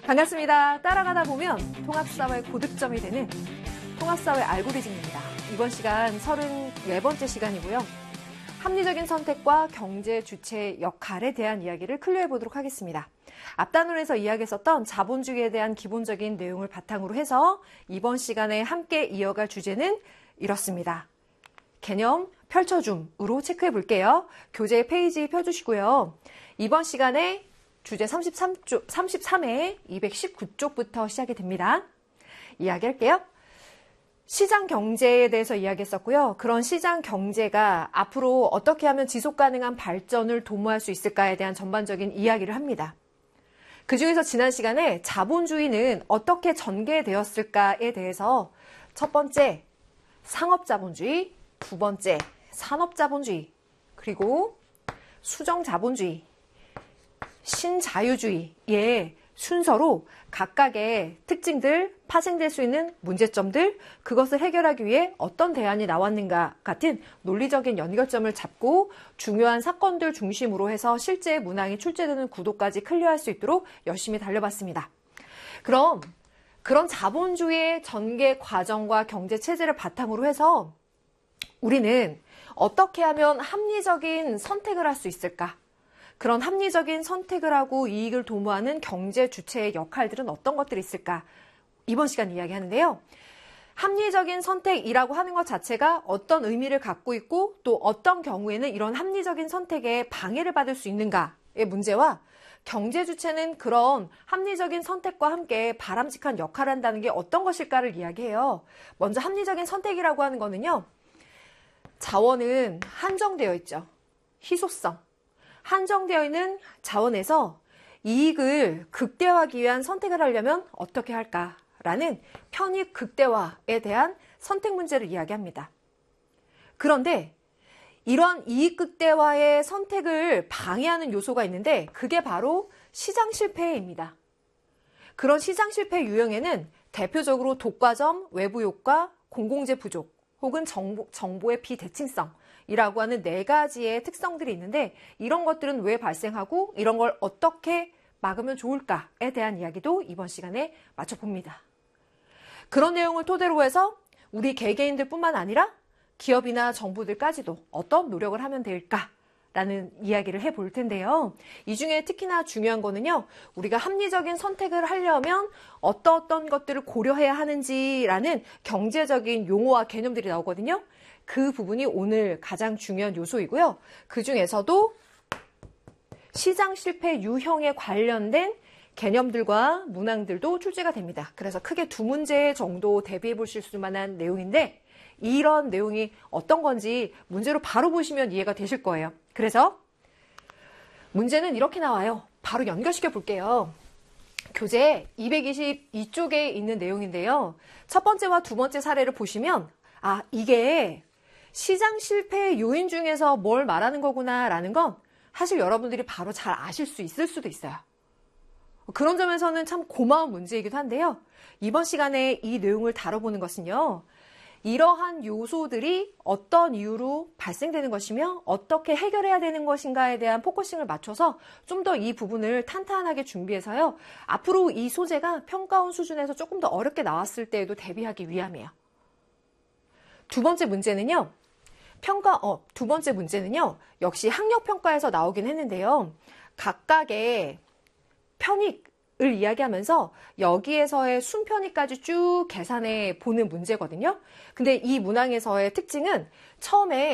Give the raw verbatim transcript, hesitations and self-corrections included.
반갑습니다. 따라가다 보면 통합사회 고득점이 되는 통합사회 알고리즘입니다. 이번 시간 서른네 번째 시간이고요. 합리적인 선택과 경제 주체의 역할에 대한 이야기를 클리어해 보도록 하겠습니다. 앞단원에서 이야기했었던 자본주의에 대한 기본적인 내용을 바탕으로 해서 이번 시간에 함께 이어갈 주제는 이렇습니다. 개념 펼쳐줌으로 체크해 볼게요. 교재 페이지 펴주시고요. 이번 시간에 주제 삼십삼 조, 삼십삼 회 이백십구 쪽부터 시작이 됩니다. 이야기할게요. 시장 경제에 대해서 이야기했었고요. 그런 시장 경제가 앞으로 어떻게 하면 지속 가능한 발전을 도모할 수 있을까에 대한 전반적인 이야기를 합니다. 그중에서 지난 시간에 자본주의는 어떻게 전개되었을까에 대해서 첫 번째 상업자본주의, 두 번째 산업자본주의, 그리고 수정자본주의, 신자유주의의 순서로 각각의 특징들, 파생될 수 있는 문제점들, 그것을 해결하기 위해 어떤 대안이 나왔는가 같은 논리적인 연결점을 잡고 중요한 사건들 중심으로 해서 실제 문항이 출제되는 구도까지 클리어할 수 있도록 열심히 달려봤습니다. 그럼 그런 자본주의의 전개 과정과 경제 체제를 바탕으로 해서 우리는 어떻게 하면 합리적인 선택을 할 수 있을까? 그런 합리적인 선택을 하고 이익을 도모하는 경제 주체의 역할들은 어떤 것들이 있을까? 이번 시간 이야기하는데요. 합리적인 선택이라고 하는 것 자체가 어떤 의미를 갖고 있고 또 어떤 경우에는 이런 합리적인 선택에 방해를 받을 수 있는가의 문제와 경제 주체는 그런 합리적인 선택과 함께 바람직한 역할을 한다는 게 어떤 것일까를 이야기해요. 먼저 합리적인 선택이라고 하는 거는요. 자원은 한정되어 있죠. 희소성. 한정되어 있는 자원에서 이익을 극대화하기 위한 선택을 하려면 어떻게 할까라는 편익 극대화에 대한 선택 문제를 이야기합니다. 그런데 이런 이익 극대화의 선택을 방해하는 요소가 있는데 그게 바로 시장 실패입니다. 그런 시장 실패 유형에는 대표적으로 독과점, 외부 효과, 공공재 부족, 혹은 정보, 정보의 비대칭성 이라고 하는 네 가지의 특성들이 있는데 이런 것들은 왜 발생하고 이런 걸 어떻게 막으면 좋을까에 대한 이야기도 이번 시간에 맞춰봅니다. 그런 내용을 토대로 해서 우리 개개인들뿐만 아니라 기업이나 정부들까지도 어떤 노력을 하면 될까라는 이야기를 해볼 텐데요. 이 중에 특히나 중요한 거는요. 우리가 합리적인 선택을 하려면 어떤 어떤 것들을 고려해야 하는지라는 경제적인 용어와 개념들이 나오거든요. 그 부분이 오늘 가장 중요한 요소이고요. 그 중에서도 시장 실패 유형에 관련된 개념들과 문항들도 출제가 됩니다. 그래서 크게 두 문제 정도 대비해 보실 수만한 내용인데 이런 내용이 어떤 건지 문제로 바로 보시면 이해가 되실 거예요. 그래서 문제는 이렇게 나와요. 바로 연결시켜 볼게요. 교재 이백이십이 쪽에 있는 내용인데요. 첫 번째와 두 번째 사례를 보시면 아, 이게 시장 실패의 요인 중에서 뭘 말하는 거구나라는 건 사실 여러분들이 바로 잘 아실 수 있을 수도 있어요. 그런 점에서는 참 고마운 문제이기도 한데요. 이번 시간에 이 내용을 다뤄보는 것은요. 이러한 요소들이 어떤 이유로 발생되는 것이며 어떻게 해결해야 되는 것인가에 대한 포커싱을 맞춰서 좀 더 이 부분을 탄탄하게 준비해서요. 앞으로 이 소재가 평가원 수준에서 조금 더 어렵게 나왔을 때에도 대비하기 위함이에요. 두 번째 문제는요. 평가, 어, 두 번째 문제는요. 역시 학력평가에서 나오긴 했는데요. 각각의 편익을 이야기하면서 여기에서의 순편익까지 쭉 계산해 보는 문제거든요. 근데 이 문항에서의 특징은 처음에